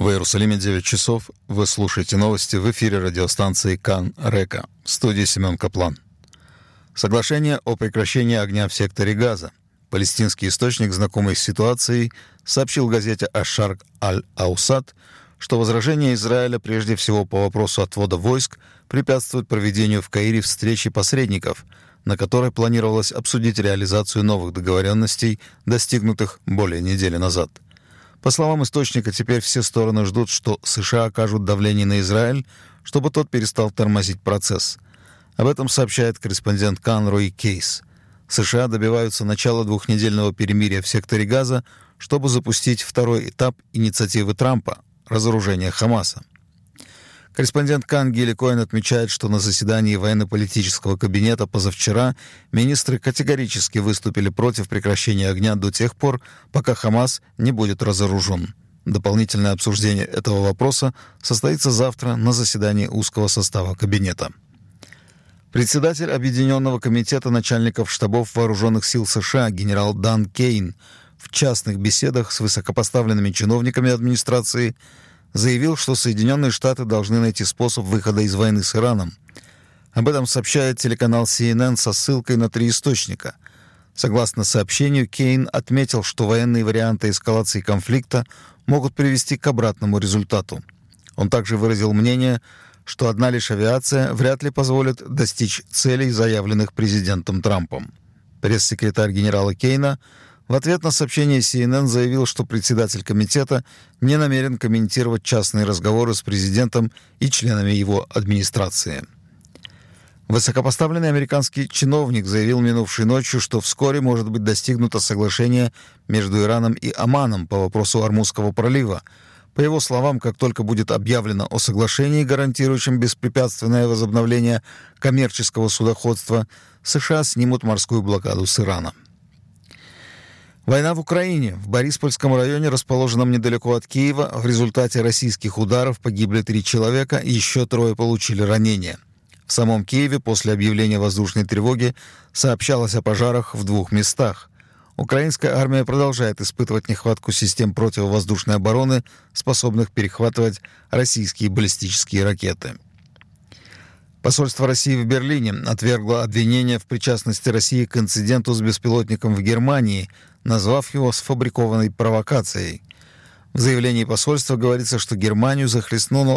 В Иерусалиме 9 часов. Вы слушаете новости в эфире радиостанции Кан Река. В студии Семен Каплан. Соглашение о прекращении огня в секторе Газа. Палестинский источник, знакомый с ситуацией, сообщил газете «Аш-Шарк Аль-Аусат», что возражения Израиля прежде всего по вопросу отвода войск препятствуют проведению в Каире встречи посредников, на которой планировалось обсудить реализацию новых договоренностей, достигнутых более недели назад. По словам источника, теперь все стороны ждут, что США окажут давление на Израиль, чтобы тот перестал тормозить процесс. Об этом сообщает корреспондент Кан Рой Кейс. США добиваются начала двухнедельного перемирия в секторе Газа, чтобы запустить второй этап инициативы Трампа – разоружение Хамаса. Корреспондент Кан Гили Коэн отмечает, что на заседании военно-политического кабинета позавчера министры категорически выступили против прекращения огня до тех пор, пока Хамас не будет разоружен. Дополнительное обсуждение этого вопроса состоится завтра на заседании узкого состава кабинета. Председатель Объединенного комитета начальников штабов вооруженных сил США генерал Дан Кейн в частных беседах с высокопоставленными чиновниками администрации заявил, что Соединенные Штаты должны найти способ выхода из войны с Ираном. Об этом сообщает телеканал CNN со ссылкой на 3 источника. Согласно сообщению, Кейн отметил, что военные варианты эскалации конфликта могут привести к обратному результату. Он также выразил мнение, что одна лишь авиация вряд ли позволит достичь целей, заявленных президентом Трампом. Пресс-секретарь генерала Кейна в ответ на сообщение CNN заявил, что председатель комитета не намерен комментировать частные разговоры с президентом и членами его администрации. Высокопоставленный американский чиновник заявил минувшей ночью, что вскоре может быть достигнуто соглашение между Ираном и Оманом по вопросу Ормузского пролива. По его словам, как только будет объявлено о соглашении, гарантирующем беспрепятственное возобновление коммерческого судоходства, США снимут морскую блокаду с Ирана. Война в Украине. В Бориспольском районе, расположенном недалеко от Киева, в результате российских ударов погибли 3 человека и еще 3 получили ранения. В самом Киеве после объявления воздушной тревоги сообщалось о пожарах в 2 местах. Украинская армия продолжает испытывать нехватку систем противовоздушной обороны, способных перехватывать российские баллистические ракеты. Посольство России в Берлине отвергло обвинение в причастности России к инциденту с беспилотником в Германии, назвав его сфабрикованной провокацией. В заявлении посольства говорится, что Германию захлестнула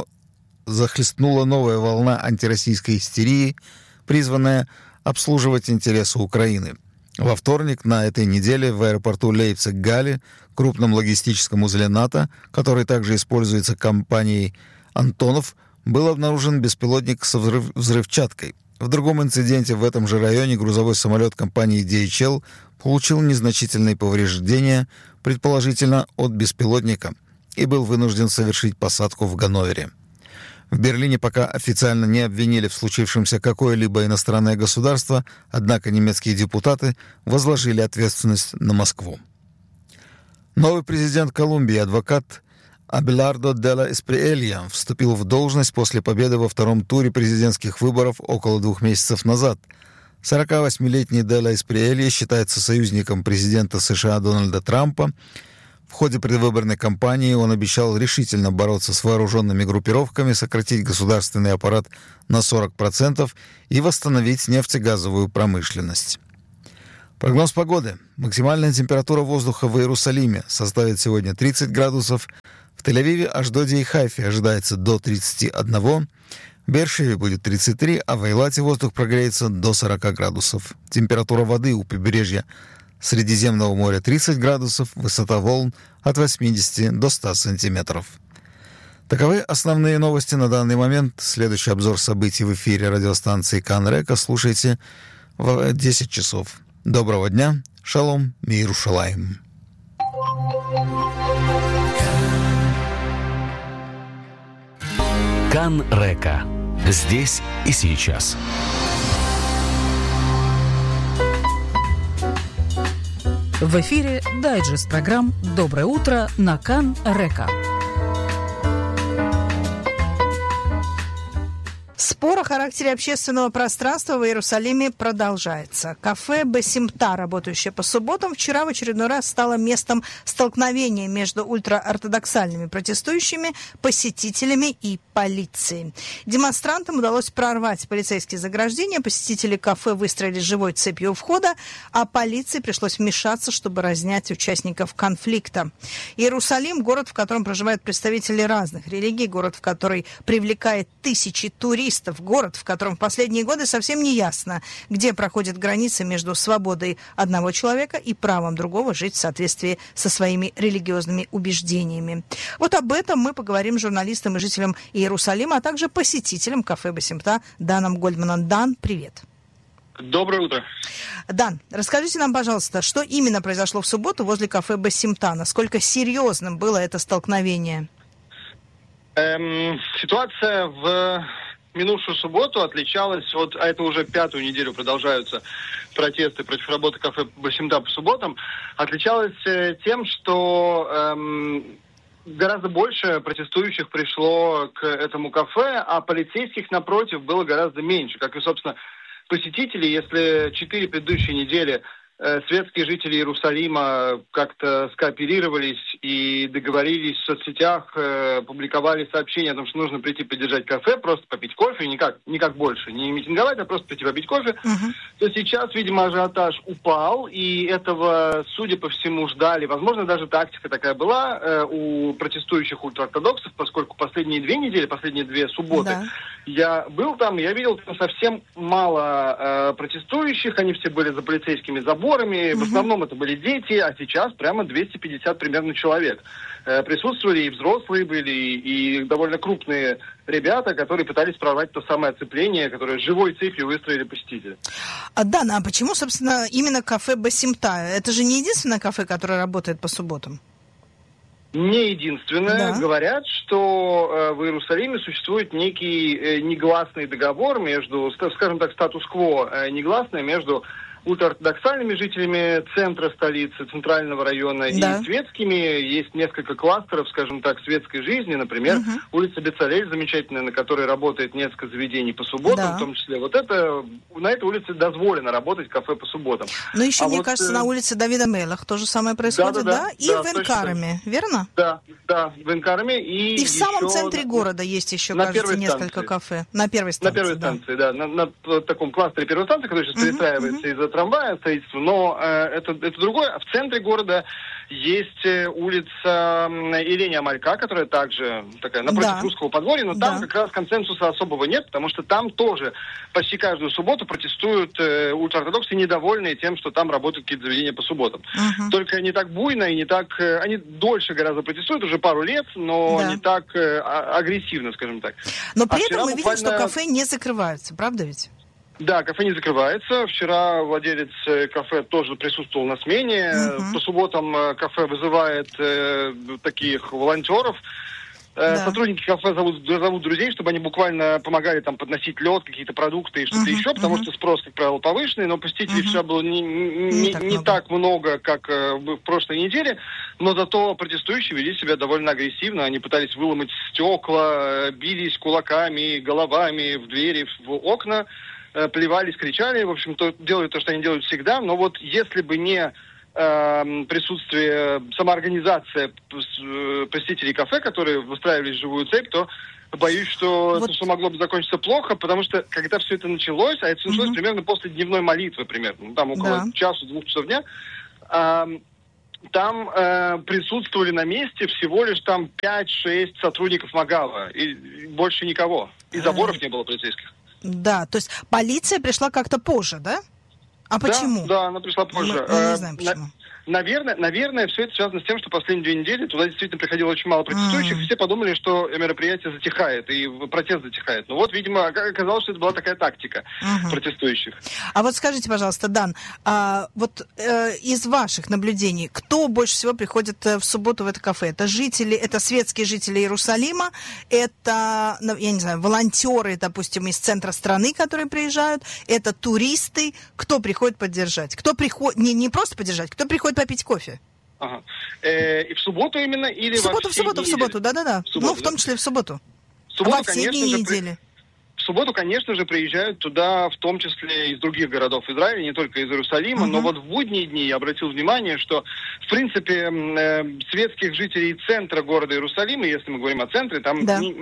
новая волна антироссийской истерии, призванная обслуживать интересы Украины. Во вторник на этой неделе в аэропорту Лейпциг-Галле, крупном логистическом узле НАТО, который также используется компанией «Антонов», был обнаружен беспилотник со взрывчаткой. В другом инциденте в этом же районе грузовой самолет компании DHL получил незначительные повреждения, предположительно от беспилотника, и был вынужден совершить посадку в Ганновере. В Берлине пока официально не обвинили в случившемся какое-либо иностранное государство, однако немецкие депутаты возложили ответственность на Москву. Новый президент Колумбии, адвокат Абелардо де ла Эсприэлья, вступил в должность после победы во 2-м туре президентских выборов около 2 месяцев назад. 48-летний де ла Эсприэлья считается союзником президента США Дональда Трампа. В ходе предвыборной кампании он обещал решительно бороться с вооруженными группировками, сократить государственный аппарат на 40% и восстановить нефтегазовую промышленность. Прогноз погоды. Максимальная температура воздуха в Иерусалиме составит сегодня 30 градусов, в Тель-Авиве, Ашдоде и Хайфе ожидается до 31, в Беэр-Шеве будет 33, а в Эйлате воздух прогреется до 40 градусов. Температура воды у побережья Средиземного моря 30 градусов, высота волн от 80 до 100 сантиметров. Таковы основные новости на данный момент. Следующий обзор событий в эфире радиостанции Кан Река слушайте в 10 часов. Доброго дня. Шалом. Миерушалаим. Кан Река. Здесь и сейчас. В эфире дайджест программ «Доброе утро» на Кан Река. С Спор о характере общественного пространства в Иерусалиме продолжается. Кафе «Басимта», работающее по субботам, вчера в очередной раз стало местом столкновения между ультраортодоксальными протестующими, посетителями и полицией. Демонстрантам удалось прорвать полицейские заграждения, посетители кафе выстроили живой цепью у входа, а полиции пришлось вмешаться, чтобы разнять участников конфликта. Иерусалим – город, в котором проживают представители разных религий, город, в который привлекает тысячи туристов, город, в котором в последние годы совсем не ясно, где проходит граница между свободой одного человека и правом другого жить в соответствии со своими религиозными убеждениями. Вот об этом мы поговорим с журналистом и жителем Иерусалима, а также посетителем кафе «Басимта» Даном Гольдманом. Дан, привет. Доброе утро. Дан, расскажите нам, пожалуйста, что именно произошло в субботу возле кафе «Басимта»? Насколько серьезным было это столкновение? Ситуация в минувшую субботу отличалась а это уже 5-ю неделю продолжаются протесты против работы кафе «Басимта» по субботам, отличалась тем, что гораздо больше протестующих пришло к этому кафе, а полицейских, напротив, было гораздо меньше. Как и, собственно, посетителей, если 4 предыдущие недели светские жители Иерусалима как-то скооперировались и договорились в соцсетях, публиковали сообщения о том, что нужно прийти поддержать кафе, просто попить кофе, никак больше, не митинговать, а просто прийти попить кофе, то сейчас, видимо, ажиотаж упал, и этого, судя по всему, ждали. Возможно, даже тактика такая была у протестующих ультраортодоксов, поскольку последние 2 недели, последние 2 субботы, да, я был там, я видел там совсем мало протестующих, они все были за полицейскими заборами, в основном это были дети, а сейчас прямо 250 примерно человек. Присутствовали и взрослые были, и довольно крупные ребята, которые пытались прорвать то самое оцепление, которое живой цепью выстроили посетители. Да, а почему, собственно, именно кафе «Басимта»? Это же не единственное кафе, которое работает по субботам? Не единственное. Да. Говорят, что в Иерусалиме существует некий негласный договор между, скажем так, статус-кво негласный между ультраортодоксальными жителями центра столицы, центрального района, да, и светскими. Есть несколько кластеров, скажем так, светской жизни. Например, улица Бецалель замечательная, на которой работает несколько заведений по субботам, да, в том числе. На этой улице дозволено работать кафе по субботам. Но еще, мне кажется, на улице Давида Мелех то же самое происходит, да? И в Эн-Кареме, верно? Да, в Эн-Кареме. И в самом центре города есть еще, кажется, несколько кафе. На первой станции. На первой станции, да. На таком кластере первой станции, который сейчас перестраивается из-за трамвая, строительство, но это другое. В центре города есть улица Ильения Амалька, которая также такая напротив русского подворья, но там как раз консенсуса особого нет, потому что там тоже почти каждую субботу протестуют ультраортодоксы, недовольные тем, что там работают какие-то заведения по субботам. Только не так буйно и не так... Они дольше гораздо протестуют, уже пару лет, но не так агрессивно, скажем так. Но при этом мы видим, что кафе не закрываются, правда ведь? Да, кафе не закрывается. Вчера владелец кафе тоже присутствовал на смене. По субботам кафе вызывает таких волонтеров. Сотрудники кафе зовут друзей, чтобы они буквально помогали там подносить лед, какие-то продукты и что-то еще, потому что спрос, как правило, повышенный, но посетителей вчера было не так много, как в прошлой неделе, но зато протестующие вели себя довольно агрессивно. Они пытались выломать стекла, бились кулаками, головами в двери, в окна, плевались, кричали, в общем-то, делают то, что они делают всегда, но вот если бы не присутствие, самоорганизация посетителей кафе, которые выстраивались в живую цепь, то боюсь, что это все могло бы закончиться плохо, потому что когда все это началось, а это началось примерно после дневной молитвы, примерно, там около часу-двух часов дня, там присутствовали на месте всего лишь там 5-6 сотрудников Магава, и больше никого, и заборов не было полицейских. Да, то есть полиция пришла как-то позже, да? А почему? Да, она пришла позже. Мы не знаем, почему. Наверное, все это связано с тем, что последние 2 недели туда действительно приходило очень мало протестующих, и все подумали, что мероприятие затихает, и протест затихает. Но вот, видимо, оказалось, что это была такая тактика протестующих. А вот скажите, пожалуйста, Дан, из ваших наблюдений, кто больше всего приходит в субботу в это кафе? Это жители, это светские жители Иерусалима, это, я не знаю, волонтеры, допустим, из центра страны, которые приезжают, это туристы, кто приходит поддержать? Кто приходит, не просто поддержать, кто приходит попить кофе? Ага. И в субботу именно или в субботу, да. В том числе в субботу. В субботу, во все дни недели. В субботу, конечно же, приезжают туда, в том числе из других городов Израиля, не только из Иерусалима, но вот в будние дни я обратил внимание, что, в принципе, светских жителей центра города Иерусалима, если мы говорим о центре, там,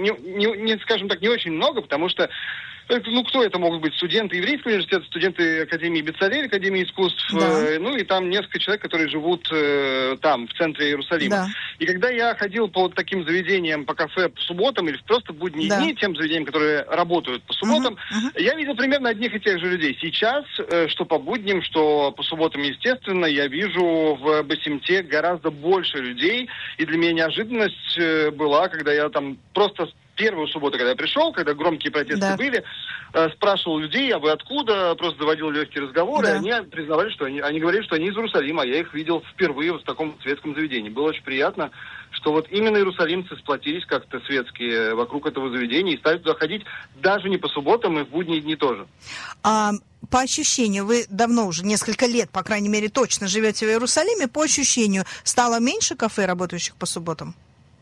скажем так, не очень много, потому что кто это могут быть? Студенты еврейского университета, студенты Академии Бецалель, Академии искусств, и там несколько человек, которые живут там, в центре Иерусалима. Да. И когда я ходил по вот таким заведениям, по кафе по субботам или просто в будние дни, тем заведениям, которые работают по субботам, я видел примерно одних и тех же людей. Сейчас, что по будням, что по субботам, естественно, я вижу в Басимте гораздо больше людей, и для меня неожиданность была, когда я там просто первую субботу, когда я пришел, когда громкие протесты были, спрашивал людей, а вы откуда, просто заводил легкие разговоры, и они признавали, что они говорили, что они из Иерусалима, а я их видел впервые в таком светском заведении. Было очень приятно, что вот именно иерусалимцы сплотились как-то светские вокруг этого заведения и стали туда ходить даже не по субботам, и в будние дни тоже. По ощущению, вы давно уже, несколько лет, по крайней мере, точно живете в Иерусалиме, по ощущению, стало меньше кафе, работающих по субботам?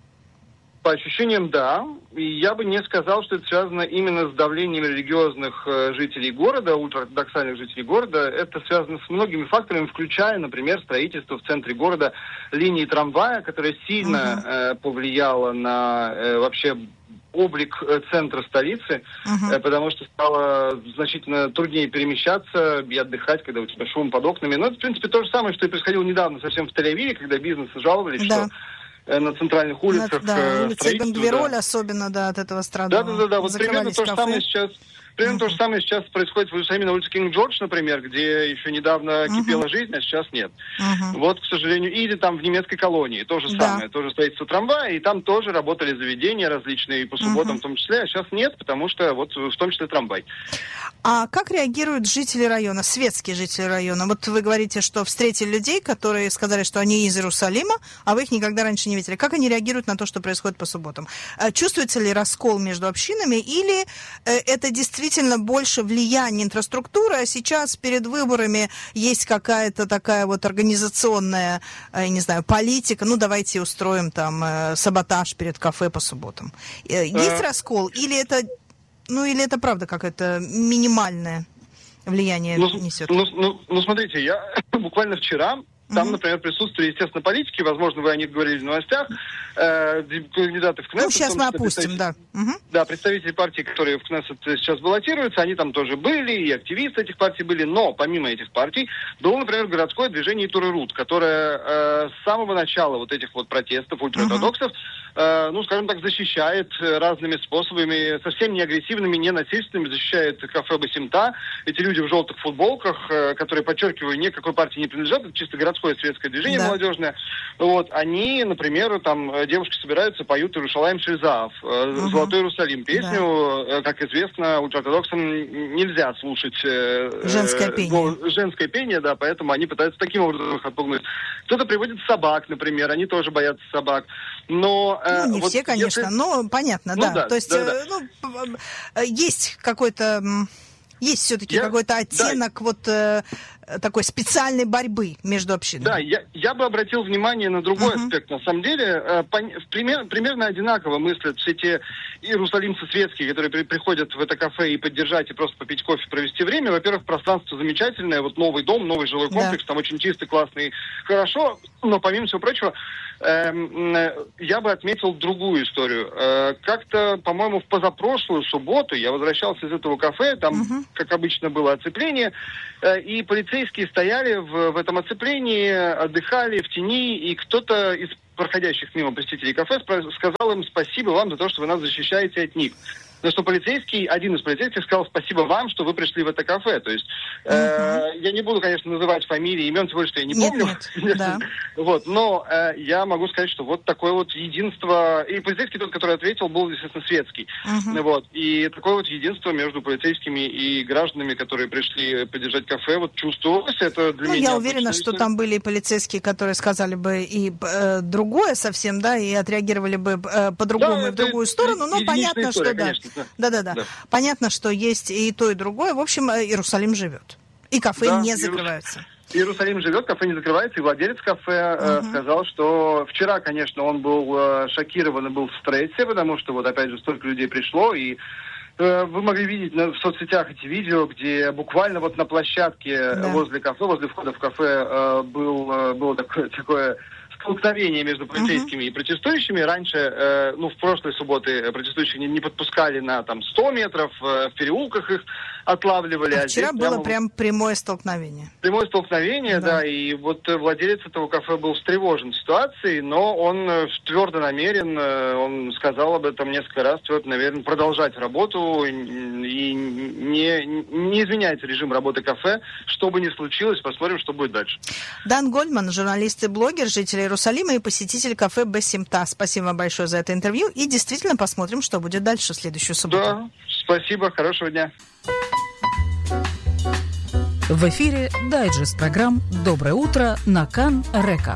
По ощущениям, да. И я бы не сказал, что это связано именно с давлением религиозных жителей города, ультраортодоксальных жителей города. Это связано с многими факторами, включая, например, строительство в центре города линии трамвая, которая сильно повлияла на вообще облик центра столицы, потому что стало значительно труднее перемещаться и отдыхать, когда у тебя шум под окнами. Но это, в принципе, то же самое, что и происходило недавно совсем в Тель-Авиве, когда бизнесы жаловались, что на центральных улицах. Улица Бен-Гвироль особенно, от этого страдала. Да. Вот примерно то же самое сейчас. Примерно то же самое сейчас происходит в Иерусалиме на улице Кинг-Джордж, например, где еще недавно кипела жизнь, а сейчас нет. Вот, к сожалению. Или там в немецкой колонии то же самое. Тоже строительство трамвая, и там тоже работали заведения различные, по субботам в том числе, а сейчас нет, потому что вот в том числе трамвай. А как реагируют жители района, светские жители района? Вот вы говорите, что встретили людей, которые сказали, что они из Иерусалима, а вы их никогда раньше не видели. Как они реагируют на то, что происходит по субботам? Чувствуется ли раскол между общинами, или это действительно больше влияние инфраструктуры, а сейчас перед выборами есть какая-то такая вот организационная, не знаю, политика, давайте устроим там саботаж перед кафе по субботам. Есть раскол, или это правда какое-то минимальное влияние несет? Смотрите, я буквально вчера там, например, присутствовали, естественно, политики, возможно, вы о них говорили в новостях, кандидаты в Кнессет. Сейчас мы опустим, Да, представители партий, которые в Кнессет сейчас баллотируются, они там тоже были, и активисты этих партий были, но помимо этих партий было, например, городское движение Турерут, которое с самого начала вот этих вот протестов ультраортодоксов, скажем так, защищает разными способами, совсем не агрессивными, не насильственными, защищает кафе Басимта. Эти люди в желтых футболках, которые, подчеркиваю, никакой партии не принадлежат, это чисто городское светское движение молодежное. Вот, они, например, там девушки собираются, поют «Иерушалаим Шельзаав», «Золотой Иерусалим», песню, как известно, ультраортодоксам нельзя слушать женское пение, да, поэтому они пытаются таким образом их отпугнуть. Кто-то приводит собак, например, они тоже боятся собак. Но не вот все, конечно, но понятно, То есть, есть какой-то... Есть все-таки какой-то оттенок такой специальной борьбы между общинами. Да, я бы обратил внимание на другой аспект. На самом деле, примерно одинаково мыслят все те иерусалимцы светские, которые приходят в это кафе и поддержать, и просто попить кофе, провести время. Во-первых, пространство замечательное, вот новый дом, новый жилой комплекс, там очень чистый, классный, хорошо. Но помимо всего прочего, я бы отметил другую историю. Как-то, по-моему, в позапрошлую субботу я возвращался из этого кафе, там, как обычно, было оцепление, и полицейские стояли в этом оцеплении, отдыхали в тени, и кто-то из проходящих мимо посетителей кафе сказал им: спасибо вам за то, что вы нас защищаете от них. На что один из полицейских сказал: спасибо вам, что вы пришли в это кафе. То есть я не буду, конечно, называть фамилии, имен, тем более, что я не помню. Вот, но я могу сказать, что вот такое вот единство. И полицейский тот, который ответил, был, естественно, светский. Вот. И такое вот единство между полицейскими и гражданами, которые пришли поддержать кафе, вот чувствовалось. Это для меня... Я уверена, что там были и полицейские, которые сказали бы и другое совсем, и отреагировали бы по-другому и в другую сторону. Но понятно, что да. Понятно, что есть и то, и другое. В общем, Иерусалим живет. И кафе не закрываются. Иерусалим живет, кафе не закрывается, и владелец кафе сказал, что вчера, конечно, он был шокирован и был в стрессе, потому что, вот опять же, столько людей пришло, и Вы могли видеть в соцсетях эти видео, где буквально вот на площадке возле кафе, возле входа в кафе было такое столкновение между полицейскими и протестующими. Раньше, в прошлой субботы протестующих не подпускали на 100 метров, в переулках их отлавливали. А вчера было прям прямое столкновение. Прямое столкновение, да. И вот владелец этого кафе был встревожен ситуацией, но он твердо намерен, он сказал об этом несколько раз, твердо намерен продолжать работу и не изменяется режим работы кафе. Что бы ни случилось, посмотрим, что будет дальше. Дан Гольдман, журналист и блогер, житель Иерусалима и посетитель кафе Бесимта. Спасибо вам большое за это интервью. И действительно посмотрим, что будет дальше в следующую субботу. Да, спасибо, хорошего дня. В эфире дайджест программ «Доброе утро» на Кан Река.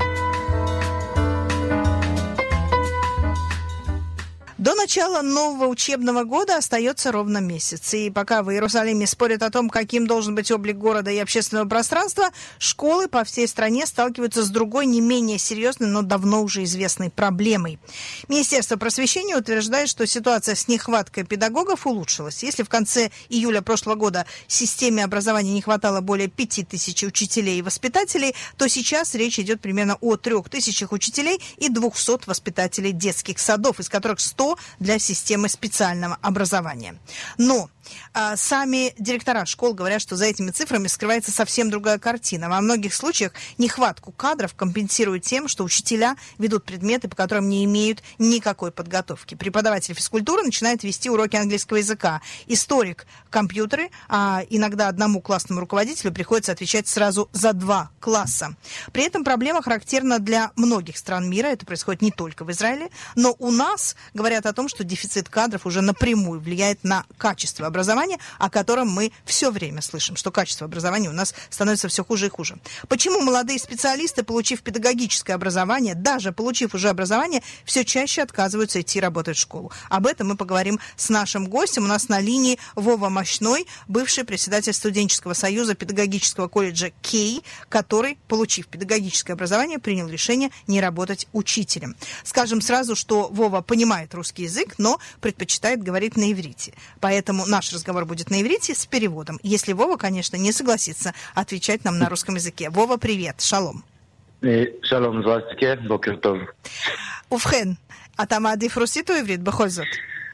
До начала нового учебного года остается ровно месяц. И пока в Иерусалиме спорят о том, каким должен быть облик города и общественного пространства, школы по всей стране сталкиваются с другой, не менее серьезной, но давно уже известной проблемой. Министерство просвещения утверждает, что ситуация с нехваткой педагогов улучшилась. Если в конце июля прошлого года системе образования не хватало более 5000 учителей и воспитателей, то сейчас речь идет примерно о 3000 учителей и 200 воспитателей детских садов, из которых 100 для системы специального образования. Но сами директора школ говорят, что за этими цифрами скрывается совсем другая картина. Во многих случаях нехватку кадров компенсируют тем, что учителя ведут предметы, по которым не имеют никакой подготовки. Преподаватель физкультуры начинает вести уроки английского языка. Историк — компьютеры, а иногда одному классному руководителю приходится отвечать сразу за 2 класса. При этом проблема характерна для многих стран мира. Это происходит не только в Израиле. Но у нас говорят о том, что дефицит кадров уже напрямую влияет на качество образования, о котором мы все время слышим, что качество образования у нас становится все хуже и хуже. Почему молодые специалисты, получив педагогическое образование, даже получив уже образование, все чаще отказываются идти работать в школу? Об этом мы поговорим с нашим гостем. У нас на линии Вова Мощной, бывший председатель студенческого союза педагогического колледжа Кей, который, получив педагогическое образование, принял решение не работать учителем. Скажем сразу, что Вова понимает русский язык, но предпочитает говорить на иврите. Поэтому наш разговор будет на иврите с переводом. Если Вова, конечно, не согласится отвечать нам на русском языке. Вова, привет. Шалом. שלום, זרסטיקה, בוקר טוב. ובכן, אתה מעדיף רוסית או עברית בכל זאת?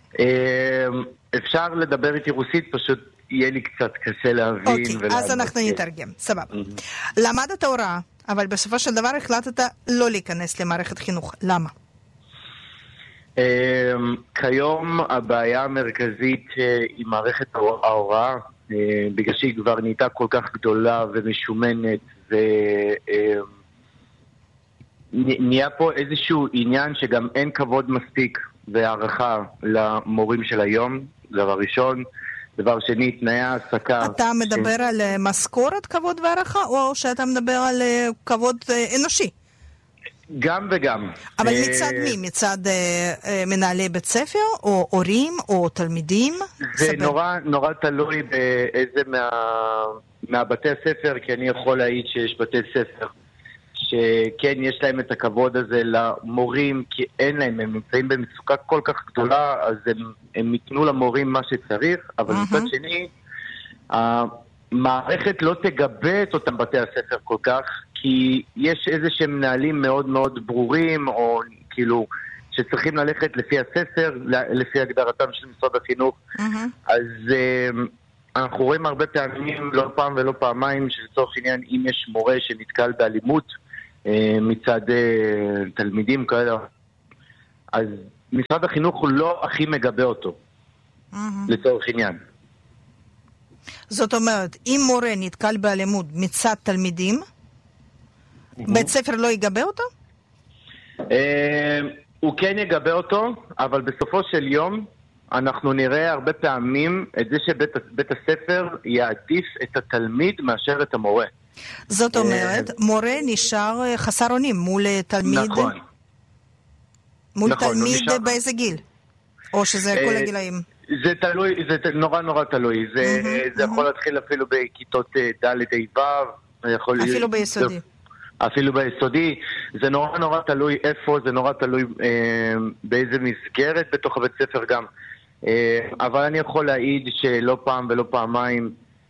אפשר לדבר איתי רוסית, פשוט יהיה לי קצת קשה להבין. אוקיי, אז אנחנו נתרגם, סבבה. למדת הוראה, אבל בסופו של דבר החלטת לא להיכנס למערכת חינוך. למה? כיום הבעיה המרכזית עם מערכת ההוראה, בגלל שהיא כבר נהייתה כל כך גדולה ומשומנת, נהיה פה איזשהו עניין שגם אין כבוד מספיק והערכה למורים של היום, דבר ראשון. דבר שני, תנאי העסקה. אתה מדבר על משכורת, כבוד והערכה, או שאתה מדבר על כבוד אנושי? גם וגם. אבל מצד מי? מצד מנהלי בית ספר, או הורים, או תלמידים? זה נורא תלוי באיזה מהבתי הספר, כי אני יכול להעיד שיש בתי ספר שכן יש להם את הכבוד הזה למורים, כי אין להם, הם נמצאים במצוקה כל כך גדולה, אז הם ייתנו למורים מה שצריך, אבל מצד שני, המערכת לא תגבה את אותם בתי הספר כל כך, כי יש איזה שהם מנהלים מאוד מאוד ברורים, או כאילו שצריכים ללכת לפי הספר, לפי הגדרתם של משרד החינוך. אז אנחנו רואים הרבה פעמים, לא פעם ולא פעמיים, שלצורך עניין, אם יש מורה שנתקל באלימות מצד תלמידים כאלה, אז משרד החינוך הוא לא הכי מגבה אותו, לצורך עניין. זאת אומרת, אם מורה נתקל באלימות מצד תלמידים, בית ספר לא יגבה אותו? הוא כן יגבה אותו, אבל בסופו של יום אנחנו נראה הרבה פעמים את זה שבית הספר יעדיף את התלמיד מאשר את המורה. זאת אומרת, מורה נשאר חסר אונים מול תלמיד? נכון. מול תלמיד באיזה גיל? או שזה כל הגילאים? זה תלוי, זה נורא תלוי. זה יכול להתחיל אפילו בכיתות ד' ו', אפילו ביסודי. אפילו ביסודי. זה נורא תלוי איפה, זה נורא תלוי באיזה מסגרת בתוך הבית ספר גם. אבל אני יכול להעיד שלא פעם ולא פעמיים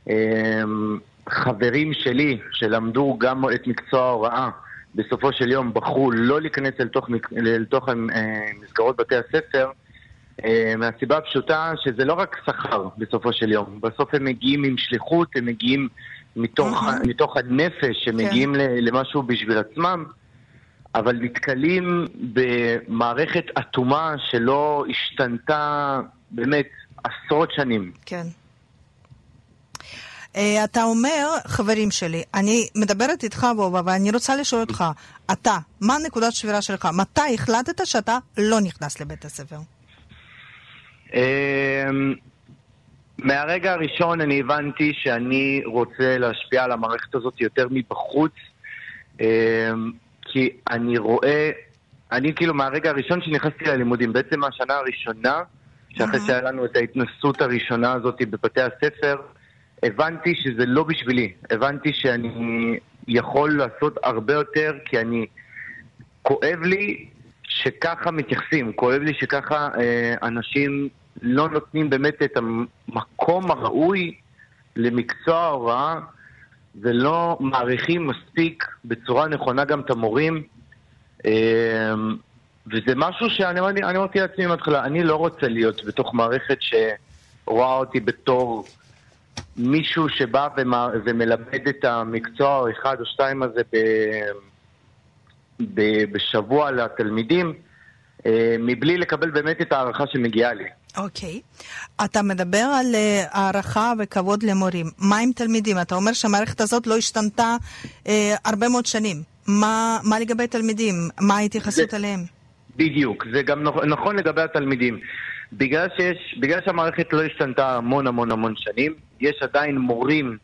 חברים שלי שלמדו גם את מקצוע ההוראה, בסופו של יום בחרו לא להיכנס לתוך מסגרות בתי הספר, מהסיבה הפשוטה שזה לא רק שכר בסופו של יום. בסוף הם מגיעים עם שליחות, הם מגיעים מתוך הנפש, הם מגיעים למשהו בשביל עצמם, אבל נתקלים במערכת אטומה שלא השתנתה באמת עשרות שנים. כן. אתה אומר, חברים שלי, אני מדברת איתך וובה, ואני רוצה לשאול אותך, אתה, מה נקודת שבירה שלך? מתי החלטת שאתה לא נכנס לבית הספר? מהרגע הראשון אני הבנתי שאני רוצה להשפיע על המערכת הזאת יותר מבחוץ, כי אני רואה, אני כאילו מהרגע הראשון שנכנסתי ללימודים, בעצם מהשנה הראשונה, שאחרי שהיה לנו את ההתנסות הראשונה הזאת בבתי הספר, הבנתי שזה לא בשבילי. הבנתי שאני יכול לעשות הרבה יותר, כי אני כואב לי שככה מתייחסים, כואב לי שככה אנשים לא נותנים באמת את המקום הראוי למקצוע ההוראה, ולא מעריכים מספיק בצורה נכונה גם את המורים, וזה משהו שאני אמרתי לעצמי מההתחלה, אני לא רוצה להיות בתוך מערכת שרואה אותי בתור מישהו שבא ומלמד את המקצוע או אחד או שתיים הזה בשבוע לתלמידים, מבלי לקבל באמת את הערכה שמגיעה לי. אוקיי. אתה מדבר על הערכה וכבוד למורים. מה עם תלמידים? אתה אומר שהמערכת הזאת לא השתנתה הרבה מאוד שנים. מה לגבי תלמידים? מה ההתייחסות עליהם? בדיוק. זה גם נכון לגבי התלמידים. בגלל שהמערכת לא השתנתה המון שנים, יש עדיין מורים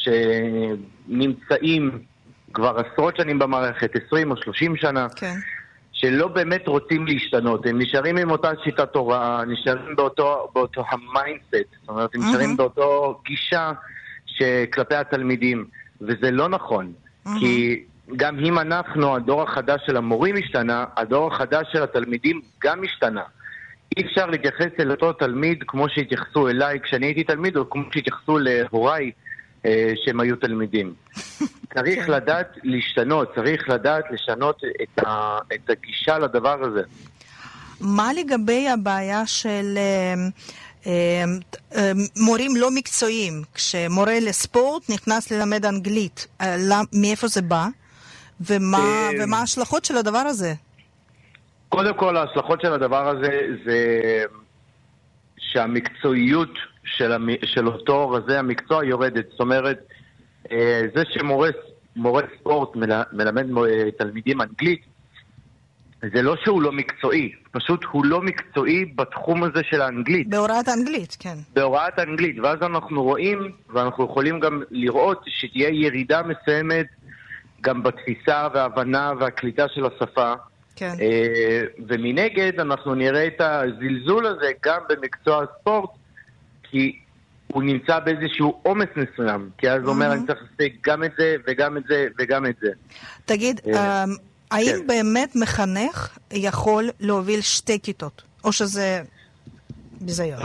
שנמצאים כבר עשרות שנים במערכת, 20 או 30 שנה, כן. שלא באמת רוצים להשתנות. הם נשארים עם אותה שיטת הוראה, נשארים באותו המיינדסט, זאת אומרת, הם נשארים באותו גישה שכלפי התלמידים, וזה לא נכון, כי גם אם אנחנו, הדור החדש של המורים השתנה, הדור החדש של התלמידים גם השתנה. אי אפשר להתייחס אל אותו תלמיד כמו שהתייחסו אליי כשאני הייתי תלמיד, או כמו שהתייחסו להוריי שהם היו תלמידים. צריך לדעת להשתנות, צריך לדעת לשנות את הגישה לדבר הזה. מה לגבי הבעיה של מורים לא מקצועיים? כשמורה לספורט נכנס ללמד אנגלית, מאיפה זה בא? ומה ההשלכות של הדבר הזה? קודם כל, ההשלכות של הדבר הזה זה שהמקצועיות של אותו רזה המקצוע יורדת. זאת אומרת, זה שמורה ספורט מלמד תלמידים אנגלית, זה לא שהוא לא מקצועי, פשוט הוא לא מקצועי בתחום הזה של האנגלית. בהוראת האנגלית, כן. בהוראת האנגלית, ואז אנחנו רואים, ואנחנו יכולים גם לראות שתהיה ירידה מסוימת גם בתפיסה וההבנה והקליטה של השפה. כן. ומנגד אנחנו נראה את הזלזול הזה גם במקצוע הספורט, כי הוא נמצא באיזשהו עומס מסוים, כי אז אומר אני צריך לעשות גם את זה וגם את זה וגם את זה. תגיד, האם באמת מחנך יכול להוביל שתי כיתות, או שזה ביזיון?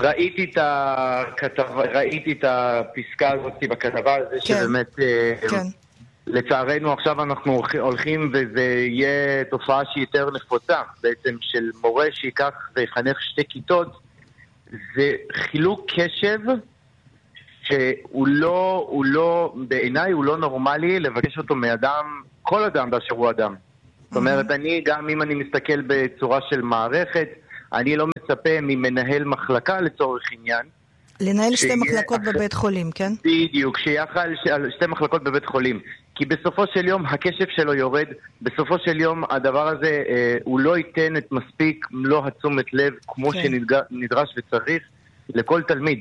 ראיתי את הפסקה הזאת בכתבה הזה, שבאמת לצערנו עכשיו אנחנו הולכים וזה יהיה תופעה שהיא יותר נפוצה, בעצם של מורה שיקח ויחנך שתי כיתות. זה חילוק קשב שהוא לא, בעיניי הוא לא נורמלי לבקש אותו מאדם, כל אדם באשר הוא אדם. זאת אומרת, אני גם אם אני מסתכל בצורה של מערכת, אני לא מצפה ממנהל מחלקה לצורך עניין. לנהל שתי מחלקות בבית חולים, כן? בדיוק, שיחל שתי מחלקות בבית חולים. כי בסופו של יום הקשב שלו יורד, בסופו של יום הדבר הזה הוא לא ייתן את מספיק מלוא התשומת לב כמו שנדרש וצריך לכל תלמיד.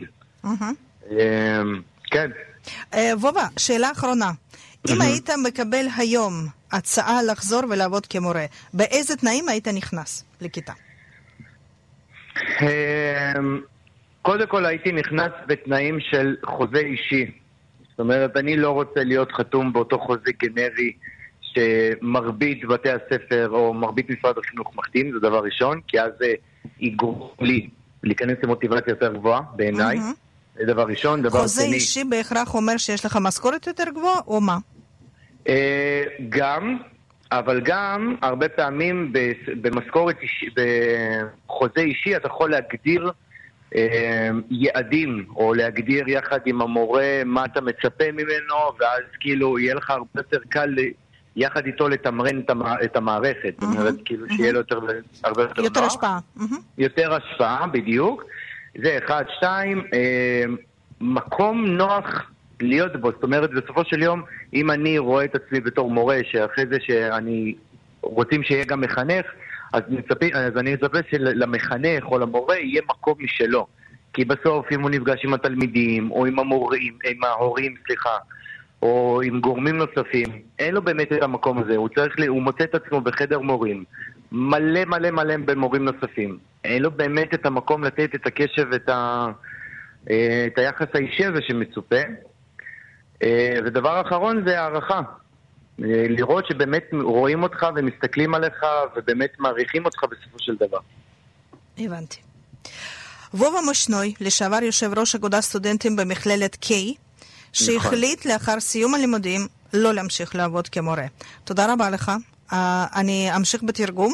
כן. וובה, שאלה אחרונה. אם היית מקבל היום הצעה לחזור ולעבוד כמורה, באיזה תנאים היית נכנס לכיתה? קודם כל הייתי נכנס בתנאים של חוזה אישי. זאת אומרת, אני לא רוצה להיות חתום באותו חוזה גנרי שמרבית בתי הספר או מרבית משרד החינוך מחתים, זה דבר ראשון, כי אז זה יגרום לי להיכנס למוטיבציה יותר גבוהה, בעיניי. זה דבר ראשון. דבר חוזה שני... אישי בהכרח אומר שיש לך משכורת יותר גבוהה, או מה? גם, אבל גם הרבה פעמים במשכורת, בחוזה אישי אתה יכול להגדיר יעדים, או להגדיר יחד עם המורה מה אתה מצפה ממנו, ואז כאילו יהיה לך הרבה יותר קל יחד איתו לתמרן את המערכת. זאת אומרת, כאילו שיהיה לו הרבה יותר יותר נוח. השפעה. יותר השפעה, בדיוק. זה 1, 2, מקום נוח להיות בו. זאת אומרת, בסופו של יום, אם אני רואה את עצמי בתור מורה, שאחרי זה שאני רוצים שיהיה גם מחנך, אז אני מצפה שלמחנך או למורה יהיה מקום משלו. כי בסוף, אם הוא נפגש עם התלמידים, או עם ההורים, או עם גורמים נוספים, אין לו באמת את המקום הזה. הוא מוצא את עצמו בחדר מורים, מלא מלא מלא במורים נוספים. אין לו באמת את המקום לתת את הקשב ואת היחס האישי הזה שמצופה. ודבר אחרון זה הערכה. לראות שבאמת רואים אותך ומסתכלים עליך ובאמת מעריכים אותך בסופו של דבר. הבנתי. וובה מושנוי, לשעבר יושב ראש אגודת סטודנטים במכללת קיי, שהחליט לאחר סיום הלימודים לא להמשיך לעבוד כמורה. תודה רבה לך. אני אמשיך בתרגום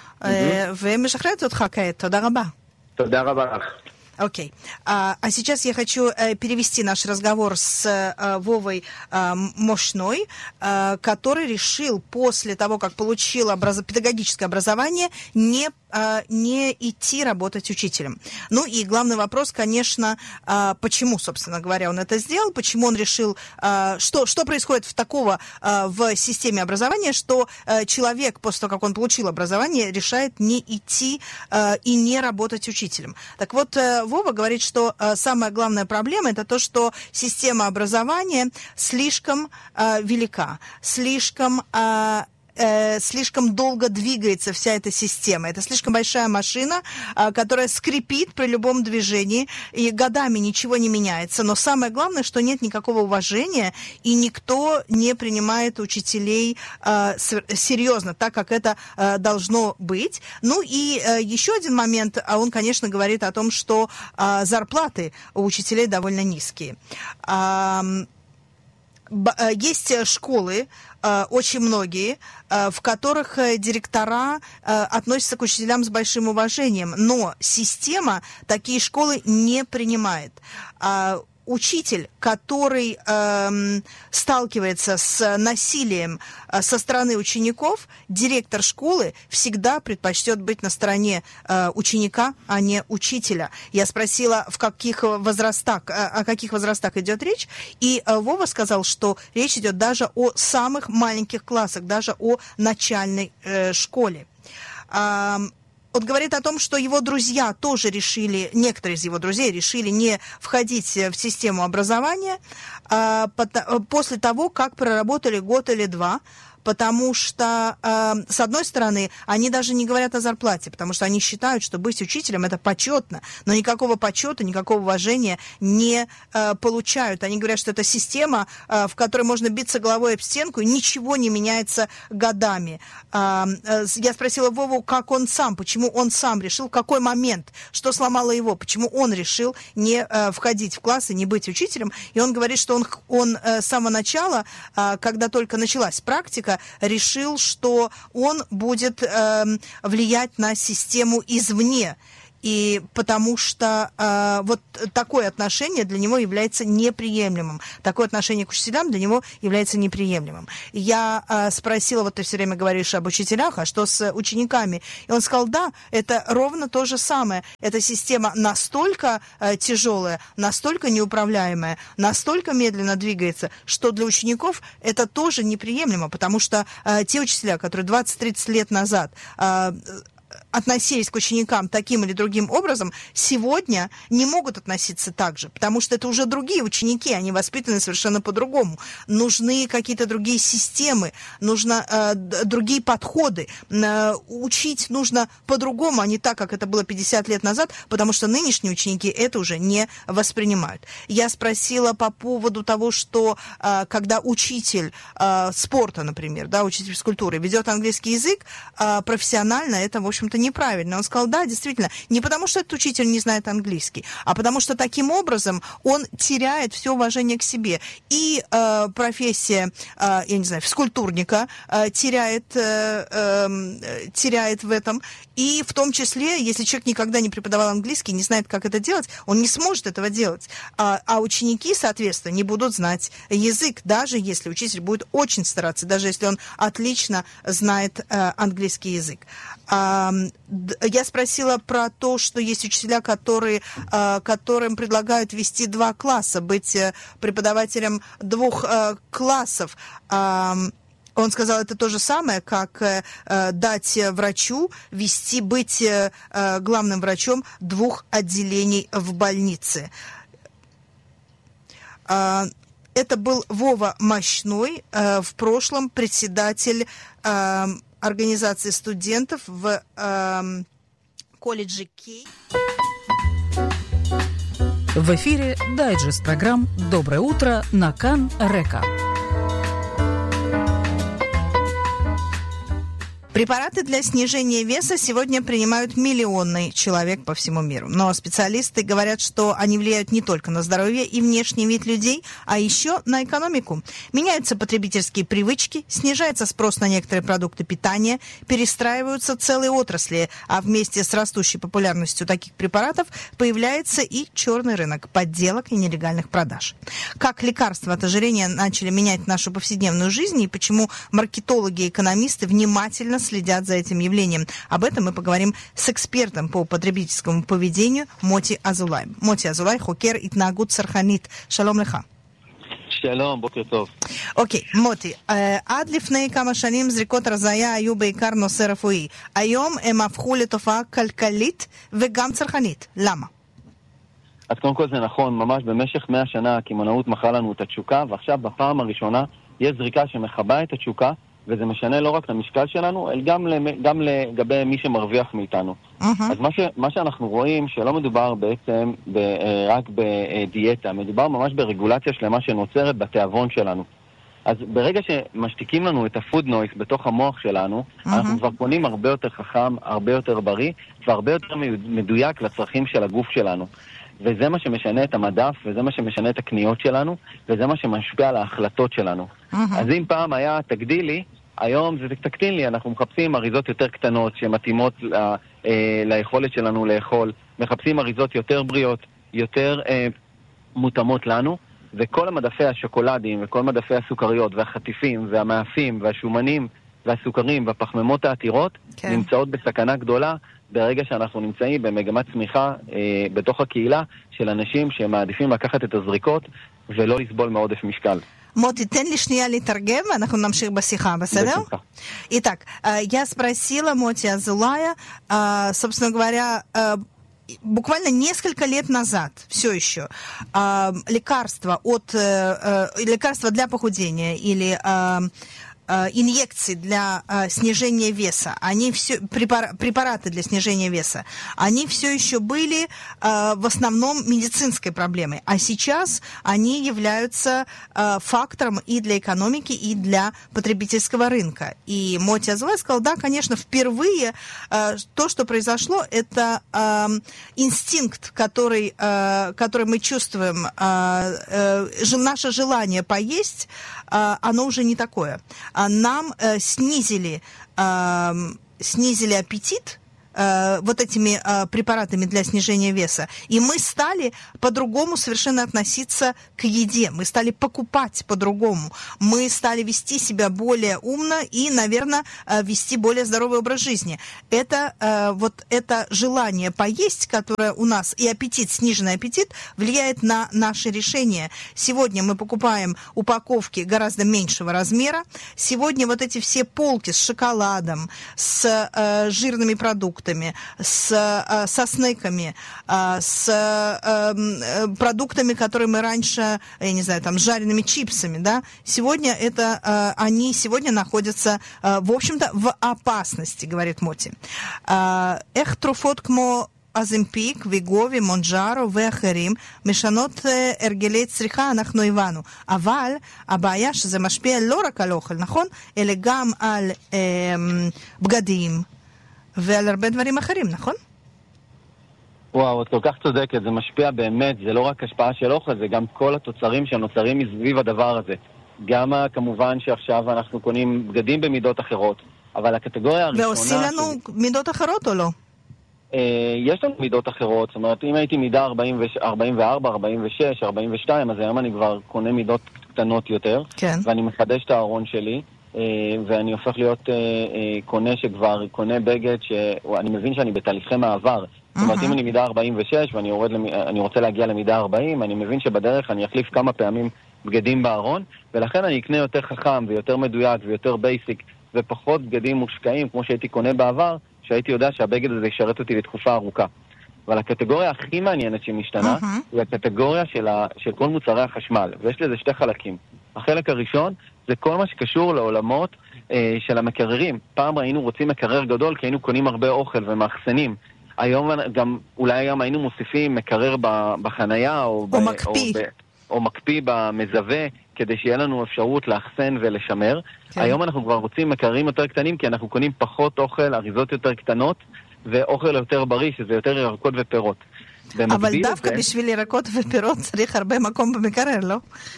ומשחררת אותך כעת. תודה רבה. תודה רבה לך. Окей. А сейчас я хочу перевести наш разговор с Вовой Мошной, который решил после того, как получил педагогическое образование, не идти работать учителем. Ну и главный вопрос, конечно, почему, собственно говоря, он это сделал, почему он решил, что происходит в системе образования, что человек после того, как он получил образование, решает не идти и не работать учителем. Так вот, Вова говорит, что самая главная проблема это то, что система образования слишком велика, слишком долго двигается вся эта система. Это слишком большая машина, которая скрипит при любом движении, и годами ничего не меняется. Но самое главное, что нет никакого уважения, и никто не принимает учителей серьезно, так как это должно быть. Ну и еще один момент, он, конечно, говорит о том, что зарплаты у учителей довольно низкие. Есть школы, очень многие, в которых директора относятся к учителям с большим уважением, но система такие школы не принимает. Учитель, который сталкивается с насилием со стороны учеников, директор школы всегда предпочтет быть на стороне ученика, а не учителя. Я спросила, о каких возрастах идет речь, и Вова сказал, что речь идет даже о самых маленьких классах, даже о начальной школе. Он говорит о том, что его друзья тоже решили, некоторые из его друзей решили не входить в систему образования после того, как проработали год или два, потому что, с одной стороны, они даже не говорят о зарплате, потому что они считают, что быть учителем – это почетно, но никакого почета, никакого уважения не получают. Они говорят, что это система, в которой можно биться головой об стенку, и ничего не меняется годами. Я спросила Вову, почему он сам решил, в какой момент, что сломало его, почему он решил не входить в класс и не быть учителем. И он говорит, что он с самого начала, когда только началась практика, решил, что он будет влиять на систему извне. И потому что вот такое отношение для него является неприемлемым. Такое отношение к учителям для него является неприемлемым. Я спросила, вот ты все время говоришь об учителях, а что с учениками? И он сказал, да, это ровно то же самое. Эта система настолько тяжелая, настолько неуправляемая, настолько медленно двигается, что для учеников это тоже неприемлемо, потому что те учителя, которые 20-30 лет назад относились к ученикам таким или другим образом, сегодня не могут относиться так же, потому что это уже другие ученики, они воспитаны совершенно по-другому. Нужны какие-то другие системы, нужны другие подходы. Учить нужно по-другому, а не так, как это было 50 лет назад, потому что нынешние ученики это уже не воспринимают. Я спросила по поводу того, что когда учитель спорта, например, да, учитель физкультуры ведет английский язык, профессионально это, в общем, общем-то, неправильно. Он сказал, да, действительно, не потому что этот учитель не знает английский, а потому что таким образом он теряет все уважение к себе. И профессия, я не знаю, физкультурника теряет в этом. И в том числе, если человек никогда не преподавал английский, не знает, как это делать, он не сможет этого делать. А ученики, соответственно, не будут знать язык, даже если учитель будет очень стараться, даже если он отлично знает английский язык. Я спросила про то, что есть учителя, которым предлагают вести 2 класса, быть преподавателем 2 классов. Он сказал, это то же самое, как дать врачу быть главным врачом 2 отделений в больнице. Это был Вова Мощной, в прошлом председатель организации студентов в колледже Кей. В эфире дайджест программ «Доброе утро» на Кан Река. Препараты для снижения веса сегодня принимают миллионный человек по всему миру. Но специалисты говорят, что они влияют не только на здоровье и внешний вид людей, а еще на экономику. Меняются потребительские привычки, снижается спрос на некоторые продукты питания, перестраиваются целые отрасли, а вместе с растущей популярностью таких препаратов появляется и черный рынок подделок и нелегальных продаж. Как лекарства от ожирения начали менять нашу повседневную жизнь и почему маркетологи и экономисты внимательно следят за этим явлением. Об этом мы поговорим с экспертом по потребительскому поведению Моти Азулай. Моти Азулай, хокер התנהגות צרכנית. שלום לך. שלום, בוקר טוב. אוקיי, מוטי, עד לפני כמה שנים זריקות הרזיה היו בעיקר נושא רפואי. היום הם הפכו לתופעה כלכלית וגם צרכנית. למה? אז קודם כל זה נכון, ממש במשך 100 שנה הקמעונאות מכרה לנו את התשוקה, ועכשיו בפעם הראשונה יש זריקה שמכבה את התשוקה, וזה משנה לא רק למשקל שלנו, אלא גם לגבי מי שמרוויח מאיתנו. אז מה שאנחנו רואים, שלא מדובר בעצם רק בדיאטה, מדובר ממש ברגולציה שלמה שנוצרת בתיאבון שלנו. אז ברגע שמשתיקים לנו את הפוד נויס בתוך המוח שלנו, אנחנו כבר קונים הרבה יותר חכם, הרבה יותר בריא, והרבה יותר מדויק לצרכים של הגוף שלנו. וזה מה שמשנה את המדף, וזה מה שמשנה את הקניות שלנו, וזה מה שמשפיע על ההחלטות שלנו. אז אם פעם היה תגדילי, היום זה תקטין לי, אנחנו מחפשים אריזות יותר קטנות שמתאימות ליכולת שלנו לאכול, מחפשים אריזות יותר בריאות, יותר מותאמות לנו, וכל המדפי השוקולדים וכל מדפי הסוכריות והחטיפים והמאפים והשומנים והסוכרים והפחמימות העתירות נמצאות בסכנה גדולה ברגע שאנחנו נמצאים במגמת צמיחה בתוך הקהילה של אנשים שמעדיפים לקחת את הזריקות ולא לסבול מעודף משקל. Моти, тен ли шния литаргем, אנחנו נמשיך בשיחה, בסדר? Итак, я спросила Моти Азулая, собственно говоря, буквально несколько лет назад, все еще, лекарства для похудения или инъекции для снижения веса, препараты для снижения веса, они все еще были в основном медицинской проблемой, а сейчас они являются фактором и для экономики, и для потребительского рынка. И Моти Азулай сказал, да, конечно, впервые то, что произошло, это инстинкт, который мы чувствуем, наше желание поесть, оно уже не такое. Нам снизили аппетит вот этими препаратами для снижения веса. И мы стали по-другому совершенно относиться к еде. Мы стали покупать по-другому. Мы стали вести себя более умно и, наверное, вести более здоровый образ жизни. Это вот это желание поесть, которое у нас, и аппетит, сниженный аппетит, влияет на наши решения. Сегодня мы покупаем упаковки гораздо меньшего размера. Сегодня вот эти все полки с шоколадом, с жирными продуктами, со снеками, с продуктами, которые мы раньше, я не знаю, там, с жареными чипсами, да, сегодня они сегодня находятся, в общем-то, в опасности, говорит Моти. Эх, труфот кмо אזמפיק וגובי, מונג'ארו ואחרים משנות הרגלי צריכה, אנחנו הבנו. אבל הבעיה שזה משפיע לא רק על אוכל, נכון? אלא גם על בגדים ועל הרבה דברים אחרים, נכון? וואו, את כל כך צודקת, זה משפיע באמת, זה לא רק השפעה של אוכל, זה גם כל התוצרים שנוצרים מסביב הדבר הזה. גם כמובן שעכשיו אנחנו קונים בגדים במידות אחרות, אבל הקטגוריה הראשונה... ועושים לנו מידות אחרות או לא? יש לנו מידות אחרות, זאת אומרת, אם הייתי מידה 44, 46, 42, אז היום אני כבר קונה מידות קטנות יותר, כן. ואני מחדש את הארון שלי, ואני הופך להיות קונה שכבר קונה בגד שאני מבין שאני בתהליכי מעבר. זאת אומרת, אם אני מידה 46 ואני רוצה להגיע למידה 40, אני מבין שבדרך אני אחליף כמה פעמים בגדים בארון, ולכן אני אקנה יותר חכם ויותר מדויק ויותר בייסיק ופחות בגדים מושקעים, כמו שהייתי קונה בעבר, שהייתי יודע שהבגד הזה ישרת אותי לתקופה ארוכה. אבל הקטגוריה הכי מעניינת שמשתנה היא הקטגוריה של כל מוצרי החשמל, ויש לזה שתי חלקים. החלק הראשון זה כל מה שקשור לעולמות של המקררים. פעם היינו רוצים מקרר גדול כי היינו קונים הרבה אוכל ומאחסנים. היום גם אולי גם היינו מוסיפים מקרר בחנייה או מקפיא במזווה כדי שיהיה לנו אפשרות לאחסן ולשמר. כן. היום אנחנו כבר רוצים מקררים יותר קטנים כי אנחנו קונים פחות אוכל, אריזות יותר קטנות ואוכל יותר בריא, שזה יותר ירקות ופירות. אבל דווקא בשביל ירקות ופירות צריך הרבה מקום במקרר, לא?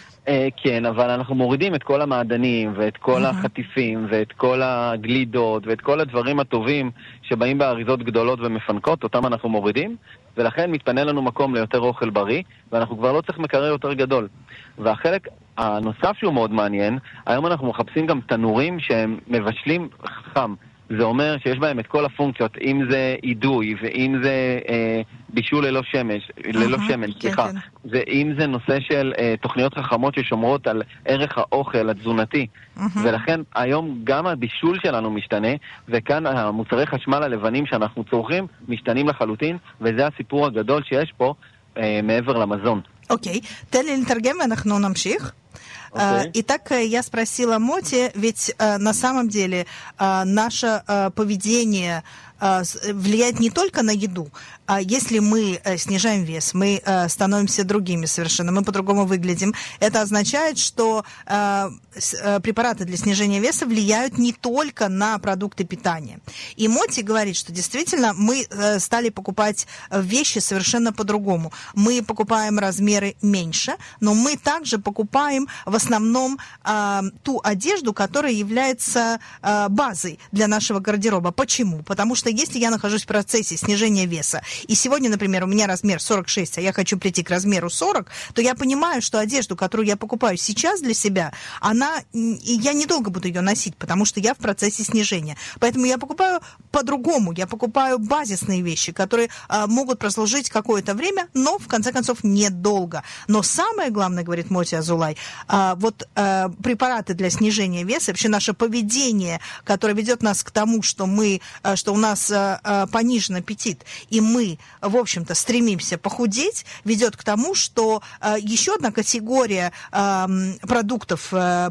כן, אבל אנחנו מורידים את כל המעדנים ואת כל החטיפים ואת כל הגלידות ואת כל הדברים הטובים שבאים באריזות גדולות ומפנקות, אותם אנחנו מורידים, ולכן מתפנה לנו מקום ליותר אוכל בריא, ואנחנו כבר לא צריך מקרר יותר גדול. והחלק הנוסף שהוא מאוד מעניין, היום אנחנו מחפשים גם תנורים שהם מבשלים חם. זה אומר שיש בהם את כל הפונקציות, אם זה אידוי, ואם זה בישול ללא שמן, סליחה. ואם זה נושא של תוכניות חכמות ששומרות על ערך האוכל התזונתי. ולכן היום גם הבישול שלנו משתנה, וכאן המוצרי חשמל הלבנים שאנחנו צורכים משתנים לחלוטין, וזה הסיפור הגדול שיש פה מעבר למזון. אוקיי, תן לי לתרגם ואנחנו נמשיך. Итак, я спросила Моти, ведь на самом деле наше поведение влияет не только на еду. Если мы снижаем вес, мы становимся другими совершенно, мы по-другому выглядим. Это означает, что препараты для снижения веса влияют не только на продукты питания. И Моти говорит, что действительно мы стали покупать вещи совершенно по-другому. Мы покупаем размеры меньше, но мы также покупаем в основном ту одежду, которая является базой для нашего гардероба. Почему? Потому что если я нахожусь в процессе снижения веса, и сегодня, например, у меня размер 46, а я хочу прийти к размеру 40, то я понимаю, что одежду, которую я покупаю сейчас для себя, и я недолго буду ее носить, потому что я в процессе снижения. Поэтому я покупаю по-другому, я покупаю базисные вещи, которые могут прослужить какое-то время, но, в конце концов, недолго. Но самое главное, говорит Моти Азулай, препараты для снижения веса, вообще наше поведение, которое ведет нас к тому, что у нас понижен аппетит, и мы, в общем-то, стремимся похудеть, ведет к тому, что еще одна категория продуктов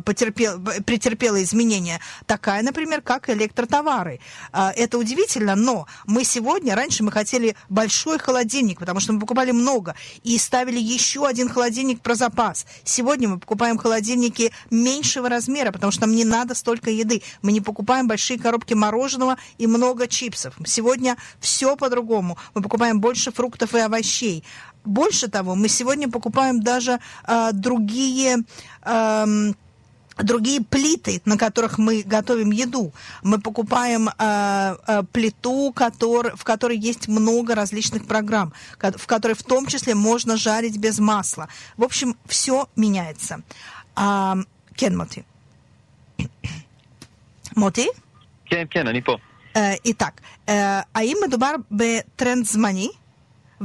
претерпела изменения, такая, например, как электротовары. Это удивительно, но раньше мы хотели большой холодильник, потому что мы покупали много, и ставили еще один холодильник про запас. Сегодня мы покупаем холодильники меньшего размера, потому что нам не надо столько еды. Мы не покупаем большие коробки мороженого и много чипсов. Сегодня все по-другому. Мы покупаем больше фруктов и овощей. Больше того, мы сегодня покупаем даже другие плиты, на которых мы готовим еду. Мы покупаем плиту, в которой есть много различных программ, в которой в том числе можно жарить без масла. В общем, все меняется. כן, מוטי. מוטי? כן, אני פה. איתק, האם מדובר בטרנד זמני?